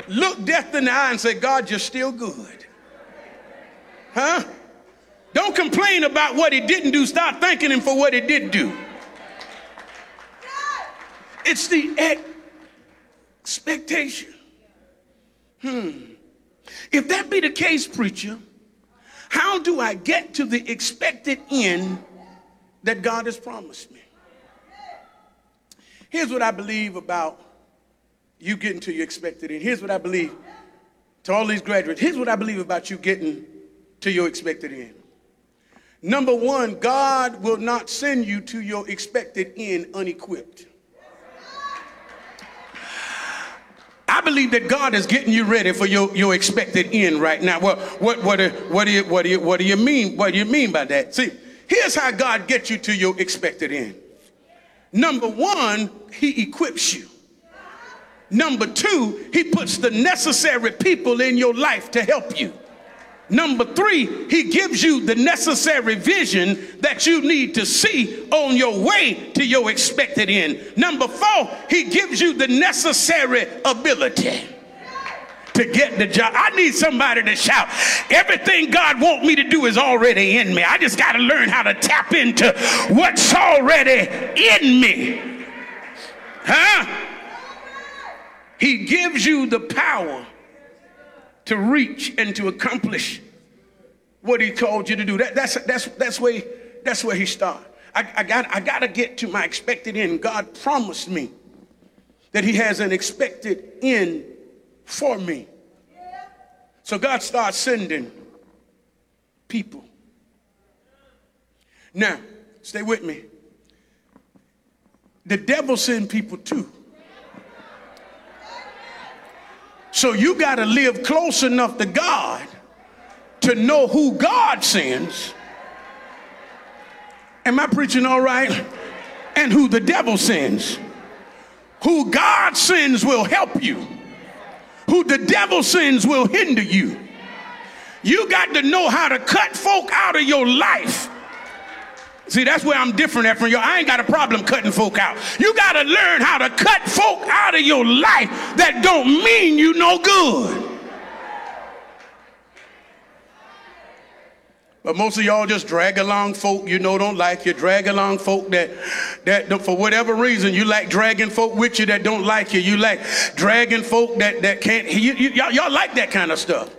look death in the eye and say, God, you're still good. Huh? Don't complain about what he didn't do. Start thanking him for what he did do. It's the expectation. If that be the case, preacher, how do I get to the expected end that God has promised me? Here's what I believe about you getting to your expected end. Here's what I believe to all these graduates. Here's what I believe about you getting to your expected end. Number one, God will not send you to your expected end unequipped. I believe that God is getting you ready for your expected end right now. Well, what do you mean? What do you mean by that? See, here's how God gets you to your expected end. Number one, he equips you. Number two, he puts the necessary people in your life to help you. Number three, he gives you the necessary vision that you need to see on your way to your expected end. Number four, he gives you the necessary ability to get the job. I need somebody to shout, everything God wants me to do is already in me. I just got to learn how to tap into what's already in me. Huh? He gives you the power to reach and to accomplish what he called you to do. That's where he started. I got to get to my expected end. God promised me that he has an expected end for me. So God starts sending people. Now, stay with me. The devil sends people too. So you got to live close enough to God to know who God sends. Am I preaching all right? And who the devil sends. Who God sends will help you. Who the devil sends will hinder you. You got to know how to cut folk out of your life. See, that's where I'm different at from you. I ain't got a problem cutting folk out. You got to learn how to cut folk out of your life that don't mean you no good. But most of y'all just drag along folk you know don't like you. Drag along folk that for whatever reason you like dragging folk with you that don't like you. You like dragging folk that can't. Y'all like that kind of stuff.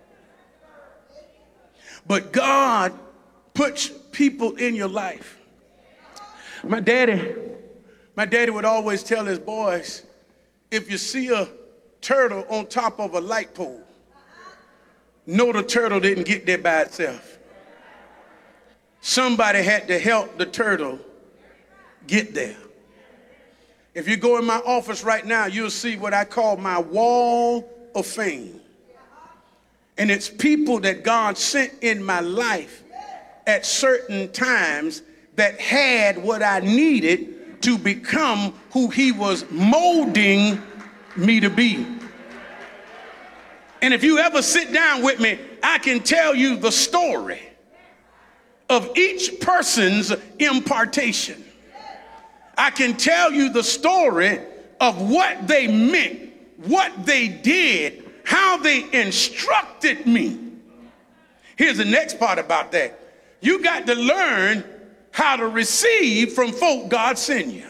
But God puts people in your life. My daddy would always tell his boys, if you see a turtle on top of a light pole, know the turtle didn't get there by itself. Somebody had to help the turtle get there. If you go in my office right now, you'll see what I call my wall of fame. And it's people that God sent in my life at certain times that had what I needed to become who he was molding me to be. And if you ever sit down with me, I can tell you the story of each person's impartation. I can tell you the story of what they meant, what they did, how they instructed me. Here's the next part about that. You got to learn how to receive from folk God send you.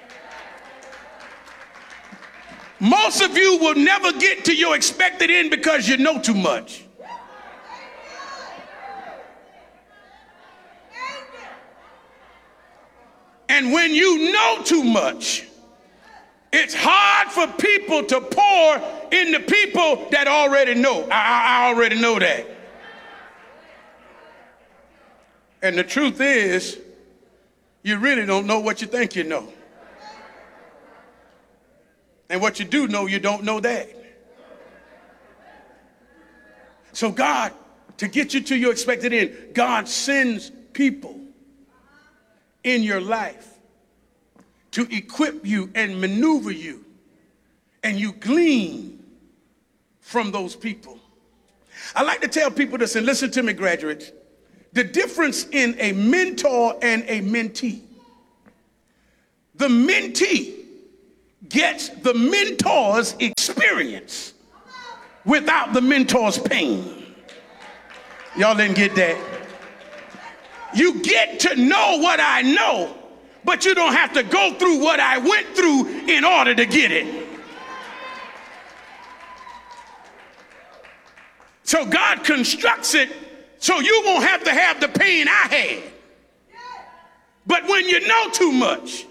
Most of you will never get to your expected end because you know too much. And when you know too much, it's hard for people to pour into people that already know. I already know that. And the truth is, you really don't know what you think you know. And what you do know, you don't know that. So God, to get you to your expected end, God sends people in your life to equip you and maneuver you, and you glean from those people. I like to tell people this, and listen to me, graduates, the difference in a mentor and a mentee. The mentee gets the mentor's experience. without the mentor's pain. Y'all didn't get that. You get to know what I know, but you don't have to go through what I went through in order to get it. So God constructs it so you won't have to have the pain I had. But when you know too much,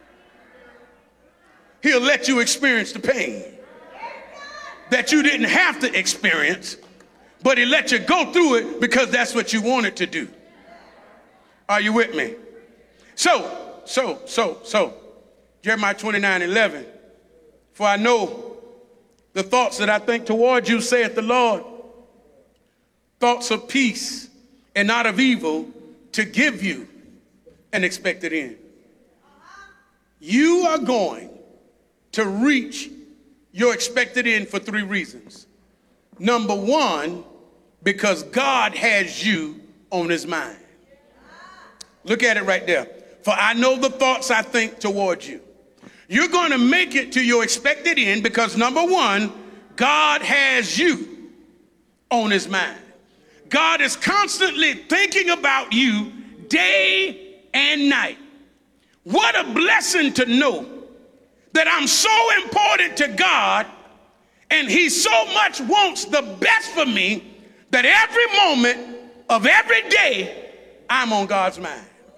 he'll let you experience the pain that you didn't have to experience, but he let you go through it because that's what you wanted to do. Are you with me? So, Jeremiah 29:11. For I know the thoughts that I think toward you, saith the Lord, thoughts of peace and not of evil, to give you an expected end. You are going to reach your expected end for 3 reasons. Number 1, because God has you on his mind. Look at it right there. For I know the thoughts I think towards you. You're going to make it to your expected end because number 1, God has you on his mind. God is constantly thinking about you day and night. What a blessing to know that I'm so important to God and he so much wants the best for me that every moment of every day I'm on God's mind.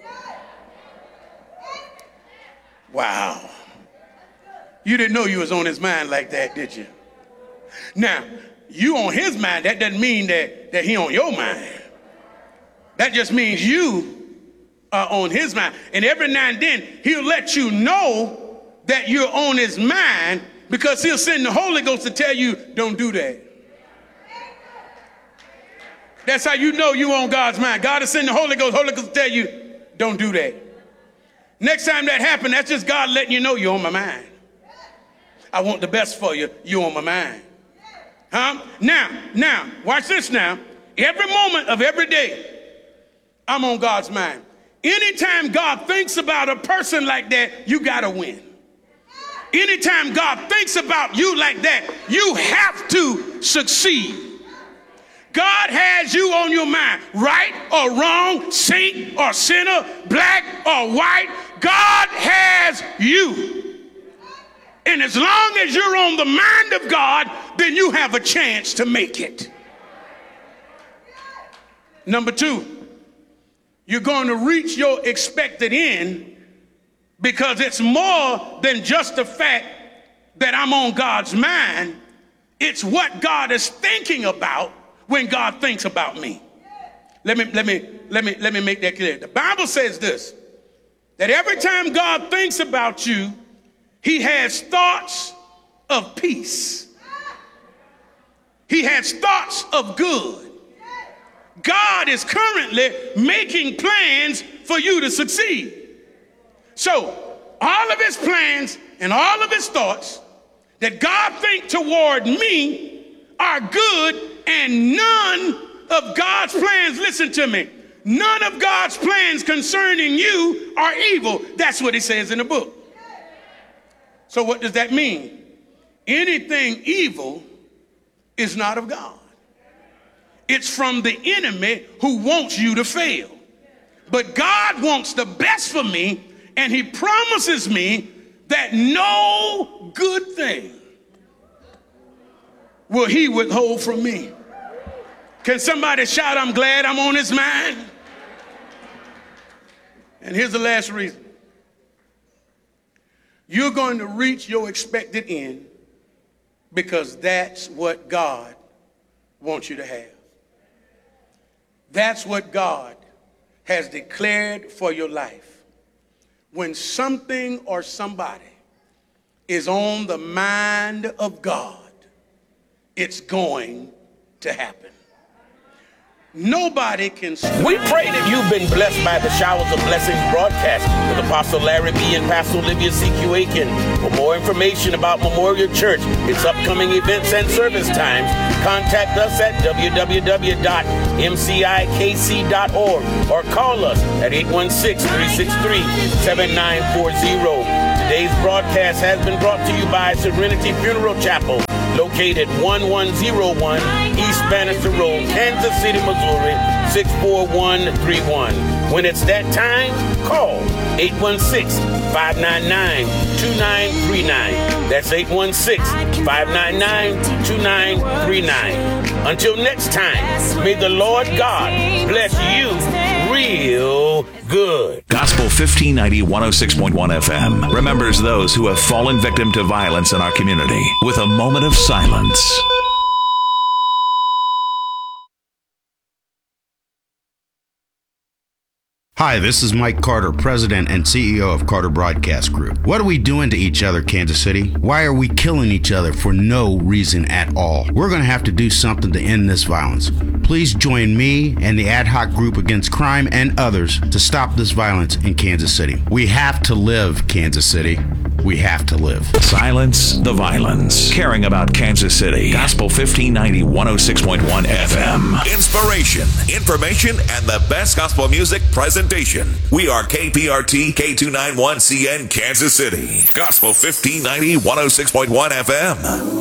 Wow. You didn't know you was on his mind like that, did you? Now, you on his mind, that doesn't mean that he on your mind. That just means you are on his mind. And every now and then, he'll let you know that you're on his mind because he'll send the Holy Ghost to tell you, don't do that. That's how you know you're on God's mind. God will send the Holy Ghost will tell you, don't do that. Next time that happens, that's just God letting you know you're on my mind. I want the best for you. You're on my mind. Huh? Now, watch this now. Every moment of every day, I'm on God's mind. Anytime God thinks about a person like that, you got to win. Anytime God thinks about you like that, you have to succeed. God has you on your mind, right or wrong, saint or sinner, black or white. God has you. And as long as you're on the mind of God, then you have a chance to make it. Number 2, you're going to reach your expected end because it's more than just the fact that I'm on God's mind. It's what God is thinking about when God thinks about me. Let me make that clear. The Bible says this, that every time God thinks about you, he has thoughts of peace. He has thoughts of good. God is currently making plans for you to succeed. So all of his plans and all of his thoughts that God thinks toward me are good, and none of God's plans, listen to me, none of God's plans concerning you are evil. That's what he says in the book. So what does that mean? Anything evil is not of God. It's from the enemy who wants you to fail. But God wants the best for me, and he promises me that no good thing will he withhold from me. Can somebody shout, I'm glad I'm on his mind? And here's the last reason. You're going to reach your expected end because that's what God wants you to have. That's what God has declared for your life. When something or somebody is on the mind of God, it's going to happen. Nobody can stop. We pray that you've been blessed by the Showers of Blessings broadcast with Apostle Larry B. and Pastor Olivia C.Q. Aiken. For more information about Memorial Church, its upcoming events and service times, contact us at www.mcikc.org or call us at 816-363-7940. Today's broadcast has been brought to you by Serenity Funeral Chapel, located 1101 East Bannister Road, Kansas City, Missouri, 64131. When it's that time, call 816-599-2939. That's 816-599-2939. Until next time, may the Lord God bless you real good. Gospel 1590 106.1 FM remembers those who have fallen victim to violence in our community with a moment of silence. Hi, this is Mike Carter, President and CEO of Carter Broadcast Group. What are we doing to each other, Kansas City? Why are we killing each other for no reason at all? We're going to have to do something to end this violence. Please join me and the ad hoc group against crime and others to stop this violence in Kansas City. We have to live, Kansas City. We have to live. Silence the violence. Caring about Kansas City. Gospel 1590 106.1 FM. Inspiration, information, and the best gospel music presentation. We are KPRT K291CN Kansas City. Gospel 1590 106.1 FM.